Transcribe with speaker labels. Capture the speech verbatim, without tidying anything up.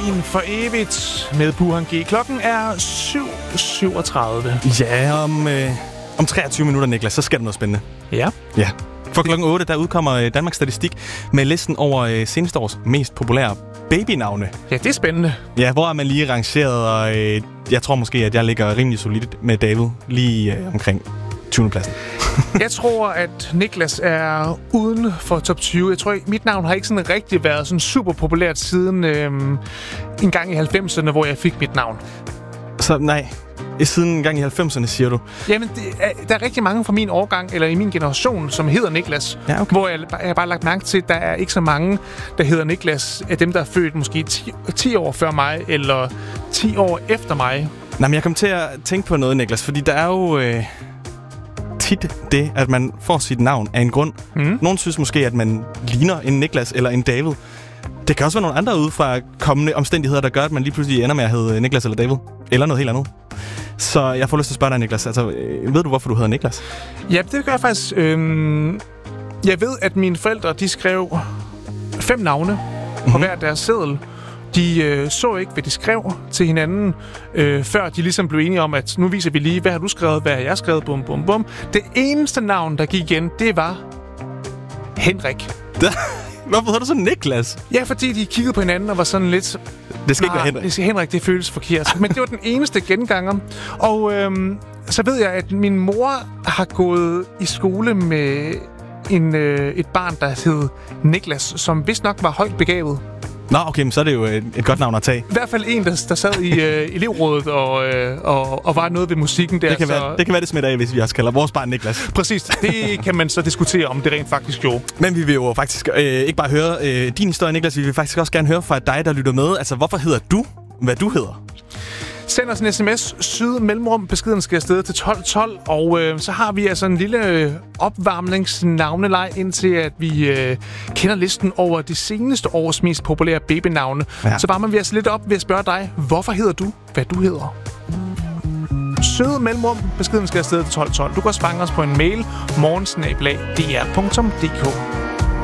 Speaker 1: Berlin for evigt med Burhan G. Klokken er syv syvogtredive.
Speaker 2: Ja, om, øh, om treogtyve minutter, Niklas, så skal der noget spændende.
Speaker 1: Ja.
Speaker 2: Ja. For klokken otte, der udkommer Danmarks Statistik med listen over øh, seneste års mest populære babynavne.
Speaker 1: Ja, det er spændende.
Speaker 2: Ja, hvor er man lige rangeret, og øh, jeg tror måske, at jeg ligger rimelig solidt med David lige øh, omkring tyvende pladsen.
Speaker 1: Jeg tror, at Niklas er uden for top tyve. Jeg tror, at mit navn har ikke sådan rigtig været sådan super populært siden øh, en gang i halvfemserne, hvor jeg fik mit navn.
Speaker 2: Så nej, siden en gang i halvfemserne, siger du?
Speaker 1: Jamen, det er, der er rigtig mange fra min årgang, eller i min generation, som hedder Niklas.
Speaker 2: Ja, okay.
Speaker 1: Hvor jeg, jeg har bare lagt mærke til, at der er ikke så mange, der hedder Niklas, af dem, der er født måske ti, ti år før mig, eller ti år efter mig.
Speaker 2: Nej, men jeg kom til at tænke på noget, Niklas, fordi der er jo øh, tit det, at man får sit navn af en grund. Mm. Nogen synes måske, at man ligner en Niklas eller en David. Det kan også være nogle andre udefra kommende omstændigheder, der gør, at man lige pludselig ender med at hedde Niklas eller David. Eller noget helt andet. Så jeg får lyst til at spørge dig, Niklas. Altså, ved du, hvorfor du hedder Niklas?
Speaker 1: Ja, det gør jeg faktisk. Øhm, jeg ved, at mine forældre, de skrev fem navne på mm-hmm. hver deres seddel. De øh, så ikke, hvad de skrev til hinanden, øh, før de ligesom blev enige om, at nu viser vi lige, hvad har du skrevet, hvad har jeg skrevet, bum, bum, bum. Det eneste navn, der gik igen, det var Henrik.
Speaker 2: Hvorfor hedder du så Niklas?
Speaker 1: Ja, fordi de kiggede på hinanden og var sådan lidt...
Speaker 2: Det skal ikke være Henrik.
Speaker 1: Det skal Henrik, det føles forkert. Men det var den eneste genganger. Og øhm, så ved jeg, at min mor har gået i skole med en, øh, et barn, der hed Niklas, som vist nok var højt begavet.
Speaker 2: Nå, okay, men så er det jo et, et godt navn at tage.
Speaker 1: I hvert fald en, der, der sad i øh, elevrådet og, øh, og, og var noget ved musikken der.
Speaker 2: Det kan,
Speaker 1: så...
Speaker 2: være, det kan være, det smitter af, hvis vi også kalder vores barn Niklas.
Speaker 1: Præcis. Det kan man så diskutere, om det rent faktisk gjorde.
Speaker 2: Men vi vil jo faktisk øh, ikke bare høre øh, din historie, Niklas. Vi vil faktisk også gerne høre fra dig, der lytter med. Altså, hvorfor hedder du, hvad du hedder?
Speaker 1: Send os en sms, syd mellemrum, beskeden skal afsted til tolv tolv, og øh, så har vi altså en lille øh, opvarmningsnavneleg, indtil at vi øh, kender listen over de seneste års mest populære babynavne. Ja. Så varmer vi altså lidt op ved at spørge dig, hvorfor hedder du, hvad du hedder? Syd mellemrum, beskeden skal afsted til tolv tolv. Du kan også fange os på en mail, morgensnabel-a punktum d k.